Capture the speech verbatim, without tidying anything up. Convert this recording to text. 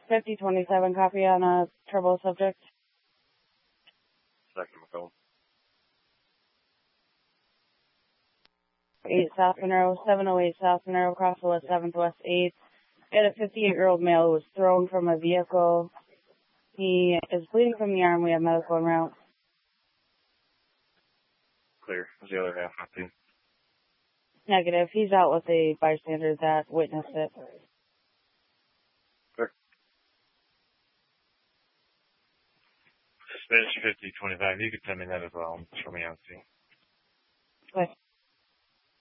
fifty twenty-seven, copy on a trouble subject. Second McComb. eight South Monroe, seven oh eight South Monroe, across the West seventh West eighth. Got a fifty-eight-year-old male who was thrown from a vehicle. He is bleeding from the arm. We have medical en route. Clear. Was the other half empty? Negative. He's out with a bystander that witnessed it. Clear. Spanish fifty twenty-five. You could send me that as well. Show me on scene. Okay.